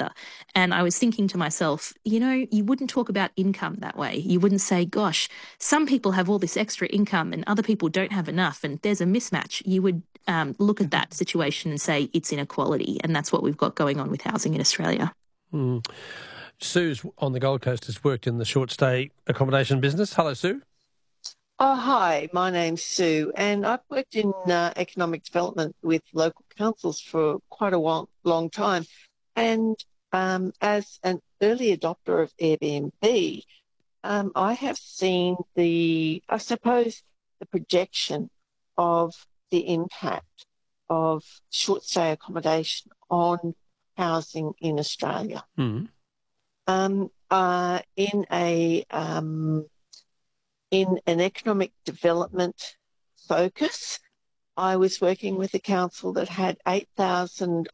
together. And I was thinking to myself, you wouldn't talk about income that way. You wouldn't say, gosh, some people have all this extra income and other people don't have enough and there's a mismatch. You would look at that situation and say it's inequality. And that's what we've got going on with housing in Australia. Mm. Sue's on the Gold Coast, has worked in the short stay accommodation business. Hello, Sue. Oh, hi, my name's Sue, and I've worked in economic development with local councils for quite a long time. And as an early adopter of Airbnb, I have seen the projection of the impact of short stay accommodation on housing in Australia. Mm. In an economic development focus, I was working with a council that had 8,000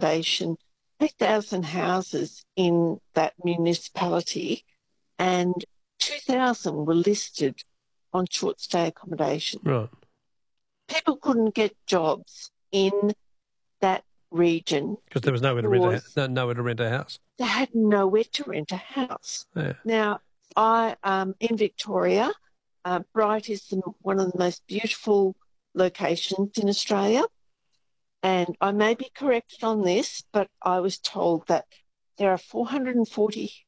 houses in that municipality, and 2,000 were listed on short stay accommodation. Right. People couldn't get jobs in that region because there was nowhere to rent a house. They had nowhere to rent a house. Yeah. Now, in Victoria, Bright is one of the most beautiful locations in Australia. And I may be corrected on this, but I was told that there are 440